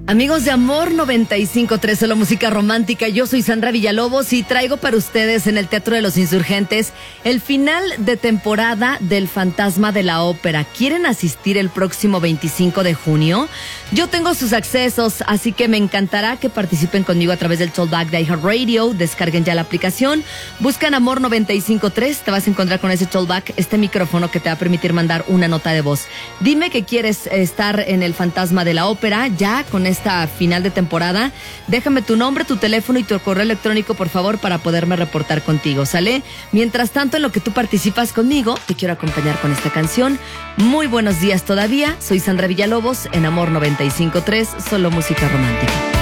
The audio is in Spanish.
Amigos de Amor 95.3, solo música romántica. Yo soy Sandra Villalobos y traigo para ustedes en el Teatro de los Insurgentes el final de temporada del Fantasma de la Ópera. ¿Quieren asistir el próximo 25 de junio? Yo tengo sus accesos, así que me encantará que participen conmigo a través del Tollback de iHeartRadio. Descarguen ya la aplicación, buscan Amor 95.3, te vas a encontrar con ese Tollback, este micrófono que te va a permitir mandar una nota de voz. Dime que quieres estar en el Fantasma de la Ópera ya con esta final de temporada. Déjame tu nombre, tu teléfono y tu correo electrónico, por favor, para poderme reportar contigo, ¿sale? Mientras tanto, en lo que tú participas conmigo, te quiero acompañar con esta canción. Muy buenos días todavía. Soy Sandra Villalobos en Amor 95.3, solo música romántica.